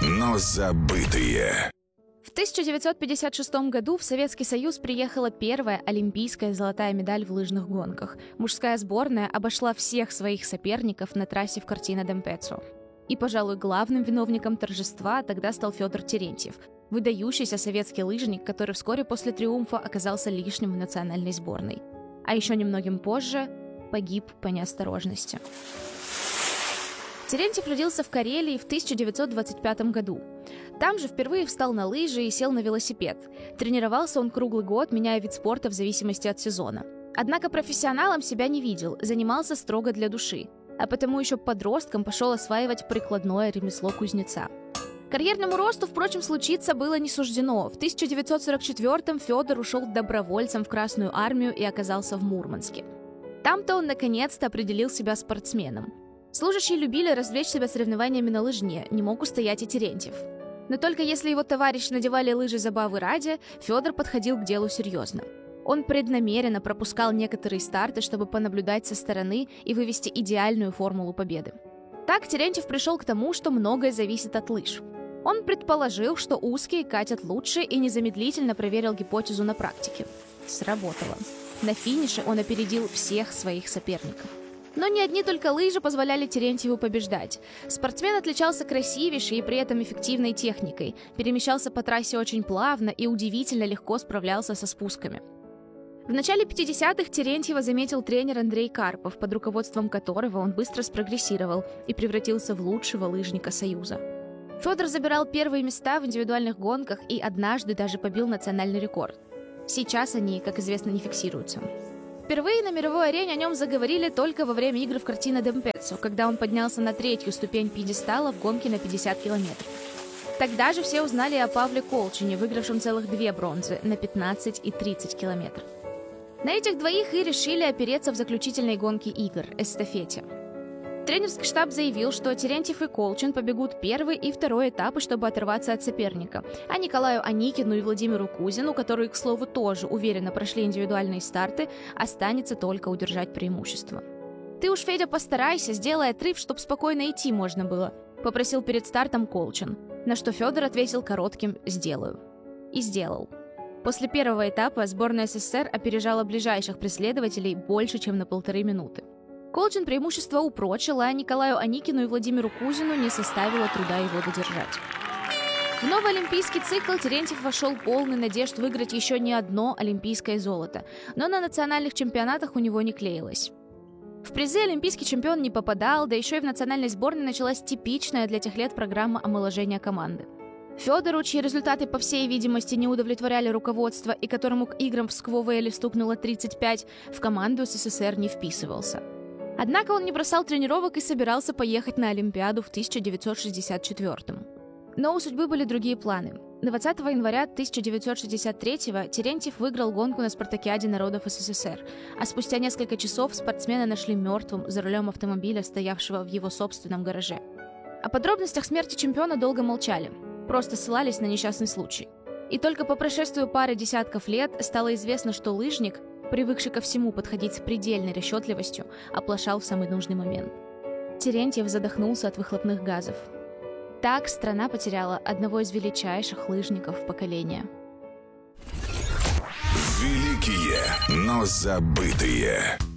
но забытые. В 1956 году в Советский Союз приехала первая олимпийская золотая медаль в лыжных гонках. Мужская сборная обошла всех своих соперников на трассе в Кортина-д'Ампеццо. И, пожалуй, главным виновником торжества тогда стал Федор Терентьев, выдающийся советский лыжник, который вскоре после триумфа оказался лишним в национальной сборной. А еще немногим позже погиб по неосторожности. Терентьев родился в Карелии в 1925 году. Там же впервые встал на лыжи и сел на велосипед. Тренировался он круглый год, меняя вид спорта в зависимости от сезона. Однако профессионалом себя не видел, занимался строго для души, а потому еще подростком пошел осваивать прикладное ремесло кузнеца. Карьерному росту, впрочем, случиться было не суждено. В 1944-м Федор ушел добровольцем в Красную армию и оказался в Мурманске. Там-то он наконец-то определил себя спортсменом. Служащие любили развлечь себя соревнованиями на лыжне, не мог устоять и Терентьев. Но только если его товарищи надевали лыжи забавы ради, Федор подходил к делу серьезно. Он преднамеренно пропускал некоторые старты, чтобы понаблюдать со стороны и вывести идеальную формулу победы. Так Терентьев пришел к тому, что многое зависит от лыж. Он предположил, что узкие катят лучше, и незамедлительно проверил гипотезу на практике. Сработало. На финише он опередил всех своих соперников. Но не одни только лыжи позволяли Терентьеву побеждать. Спортсмен отличался красивейшей и при этом эффективной техникой, перемещался по трассе очень плавно и удивительно легко справлялся со спусками. В начале 50-х Терентьева заметил тренер Андрей Карпов, под руководством которого он быстро спрогрессировал и превратился в лучшего лыжника Союза. Федор забирал первые места в индивидуальных гонках и однажды даже побил национальный рекорд. Сейчас они, как известно, не фиксируются. Впервые на мировой арене о нем заговорили только во время игр в Кортина-д'Ампеццо, когда он поднялся на третью ступень пьедестала в гонке на 50 километров. Тогда же все узнали о Павле Колчине, выигравшем целых 2 бронзы на 15 и 30 километров. На этих двоих и решили опереться в заключительной гонке игр – эстафете. Тренерский штаб заявил, что Терентьев и Колчин побегут первый и второй этапы, чтобы оторваться от соперника, а Николаю Аникину и Владимиру Кузину, которые, к слову, тоже уверенно прошли индивидуальные старты, останется только удержать преимущество. «Ты уж, Федя, постарайся, сделай отрыв, чтоб спокойно идти можно было», — попросил перед стартом Колчин, на что Федор ответил коротким «сделаю». И сделал. После первого этапа сборная СССР опережала ближайших преследователей больше, чем на 1,5 минуты. Колчин преимущество упрочил, а Николаю Аникину и Владимиру Кузину не составило труда его додержать. В новый олимпийский цикл Терентьев вошел полный надежд выиграть еще не одно олимпийское золото, но на национальных чемпионатах у него не клеилось. В призы олимпийский чемпион не попадал, да еще и в национальной сборной началась типичная для тех лет программа омоложения команды. Федору, чьи результаты, по всей видимости, не удовлетворяли руководство и которому к играм в Сквовеле стукнуло 35, в команду СССР не вписывался. Однако он не бросал тренировок и собирался поехать на Олимпиаду в 1964-м. Но у судьбы были другие планы. 20 января 1963-го Терентьев выиграл гонку на Спартакиаде народов СССР, а спустя несколько часов спортсмена нашли мертвым за рулем автомобиля, стоявшего в его собственном гараже. О подробностях смерти чемпиона долго молчали, просто ссылались на несчастный случай. И только по прошествию пары десятков лет стало известно, что лыжник, привыкший ко всему подходить с предельной расчетливостью, оплошал в самый нужный момент. Терентьев задохнулся от выхлопных газов. Так страна потеряла одного из величайших лыжников поколения. Великие, но забытые.